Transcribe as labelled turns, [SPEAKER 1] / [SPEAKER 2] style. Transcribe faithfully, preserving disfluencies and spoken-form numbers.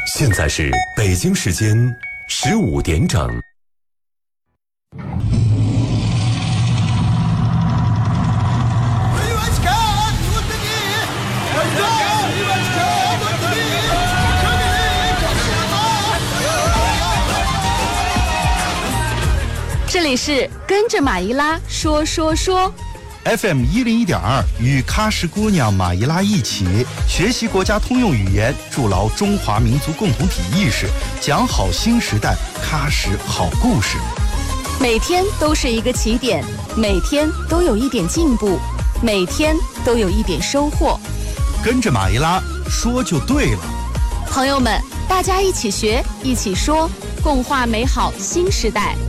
[SPEAKER 1] 现在是北京时间十五点整。
[SPEAKER 2] 这里是跟着马伊拉说说说
[SPEAKER 3] F M 一零一点二，与喀什姑娘马伊拉一起学习国家通用语言，筑牢中华民族共同体意识，讲好新时代喀什好故事。
[SPEAKER 2] 每天都是一个起点，每天都有一点进步，每天都有一点收获。
[SPEAKER 3] 跟着马伊拉说就对了。
[SPEAKER 2] 朋友们，大家一起学，一起说，共话美好新时代。